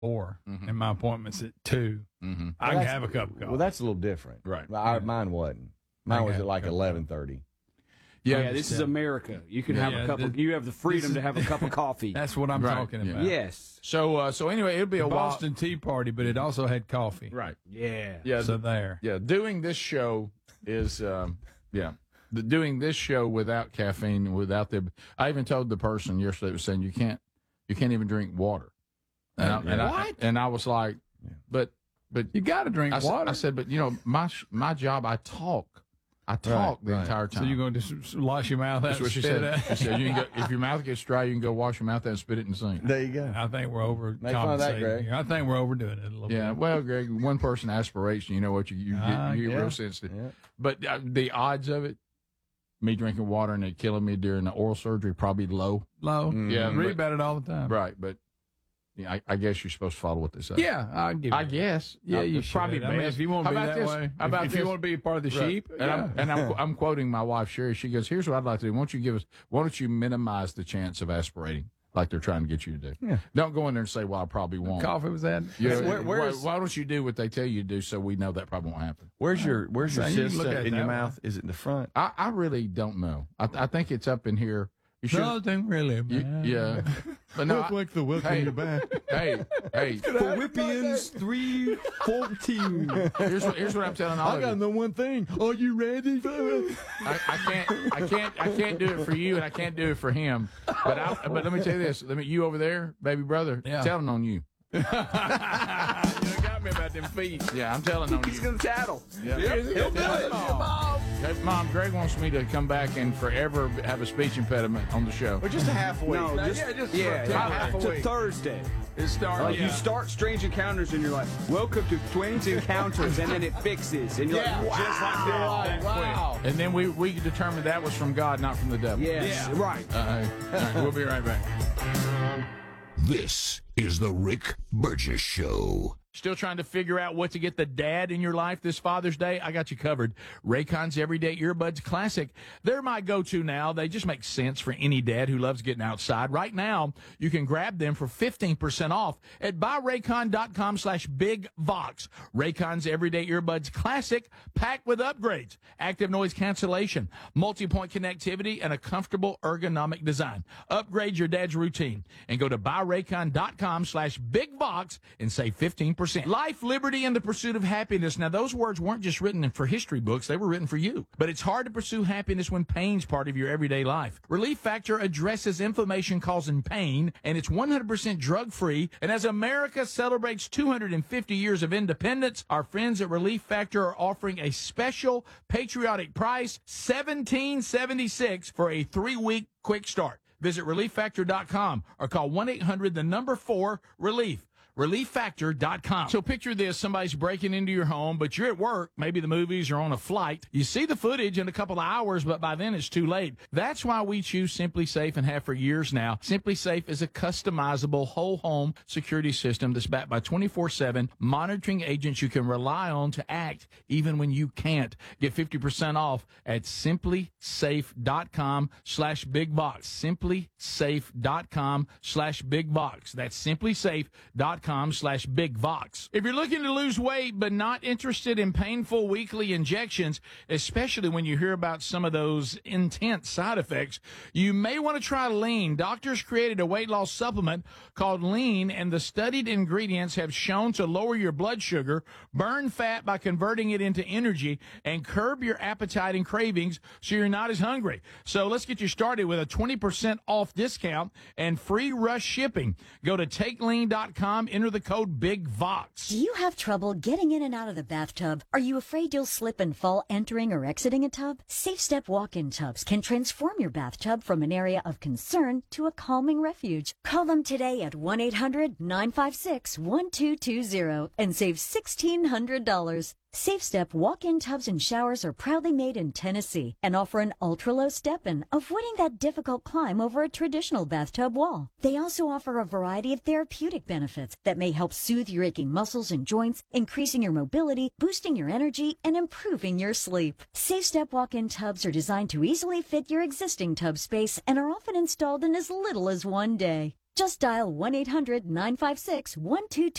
4, and my appointment's at 2. I can have a cup of coffee. Well, that's a little different. Right. Mine wasn't. Mine was at like 11:30. Yeah, this is America. You can have a cup of. You have the freedom to have a cup of coffee. That's what I'm talking about. Yes. So anyway, it'll be a while. Boston Tea Party, but it also had coffee. Right. Yeah. So there. Yeah. Doing this show is doing this show without caffeine, without the. I even told the person yesterday was saying you can't even drink water. And I was like, but you got to drink water. I said, but my job, I talk the entire time. So you're going to just wash your mouth out? That's what she said. She said, you can go, if your mouth gets dry, you can go wash your mouth out and spit it in the sink. There you go. I think we're Make fun of that, Greg. I think we're overdoing it a little bit. Yeah, well, Greg, one person aspiration, you know what, you get real sensitive. Yeah. But the odds of it, me drinking water and it killing me during the oral surgery, probably low. Low? Yeah. Read about it all the time. Right, but I guess you're supposed to follow what they say. Yeah, I guess. Yeah, you should. Probably I mean, if you want to be that way. If you want to be part of the sheep. And I'm quoting my wife, Sherry. She goes, here's what I'd like to do. Why don't you minimize the chance of aspirating like they're trying to get you to do? Yeah. Don't go in there and say, well, I probably won't. Coffee was that? Why don't you do what they tell you to do so we know that probably won't happen? Where's your cyst in your mouth? Is it in the front? I really don't know. I think it's up in here. You should. Nothing really, man. Yeah. But no, like the welcome you back. Hey. Philippians 3:14. Here's what I'm telling all of you. I got no one thing. Are you ready? I can't do it for you, and I can't do it for him. But let me tell you this. You over there, baby brother, telling on you. You got me about them feet. Yeah, I'm telling on you. He's going to tattle. Yeah. He'll do it. Mom, Greg wants me to come back and forever have a speech impediment on the show. Or just a halfway. No, to Thursday. It starts. You start Strange Encounters and you're like, welcome to Strange Encounters, and then it fixes. And you're like, wow. Just like that. Wow. And then we determined that was from God, not from the devil. Yes. Yeah. Right. All right. We'll be right back. This is the Rick Burgess Show. Still trying to figure out what to get the dad in your life this Father's Day? I got you covered. Raycon's Everyday Earbuds Classic. They're my go-to now. They just make sense for any dad who loves getting outside. Right now, you can grab them for 15% off at buyraycon.com/bigvox. Raycon's Everyday Earbuds Classic, packed with upgrades, active noise cancellation, multi-point connectivity, and a comfortable ergonomic design. Upgrade your dad's routine and go to buyraycon.com/bigvox and save 15%. Life, liberty, and the pursuit of happiness. Now, those words weren't just written for history books. They were written for you. But it's hard to pursue happiness when pain's part of your everyday life. Relief Factor addresses inflammation causing pain, and it's 100% drug-free. And as America celebrates 250 years of independence, our friends at Relief Factor are offering a special patriotic price, $17.76 for a 3-week quick start. Visit ReliefFactor.com or call 1-800-4-RELIEF. ReliefFactor.com. So picture this, somebody's breaking into your home, but you're at work, maybe the movies or on a flight. You see the footage in a couple of hours, but by then it's too late. That's why we choose Simply Safe and have for years now. Simply Safe is a customizable whole home security system that's backed by 24/7 monitoring agents you can rely on to act even when you can't. Get 50% off at simplysafe.com/bigbox. simplysafe.com/bigbox. That's simplysafe.com/bigvox. If you're looking to lose weight but not interested in painful weekly injections, especially when you hear about some of those intense side effects, you may want to try Lean. Doctors created a weight loss supplement called Lean, and the studied ingredients have shown to lower your blood sugar, burn fat by converting it into energy, and curb your appetite and cravings so you're not as hungry. So let's get you started with a 20% off discount and free rush shipping. Go to TakeLean.com, enter the code BIGVOX. Do you have trouble getting in and out of the bathtub? Are you afraid you'll slip and fall entering or exiting a tub? SafeStep walk-in tubs can transform your bathtub from an area of concern to a calming refuge. Call them today at 1-800-956-1220 and save $1,600. SafeStep walk-in tubs and showers are proudly made in Tennessee and offer an ultra-low step-in, avoiding that difficult climb over a traditional bathtub wall. They also offer a variety of therapeutic benefits that may help soothe your aching muscles and joints, increasing your mobility, boosting your energy, and improving your sleep. SafeStep walk-in tubs are designed to easily fit your existing tub space and are often installed in as little as 1 day. Just dial 1-800-956-1222.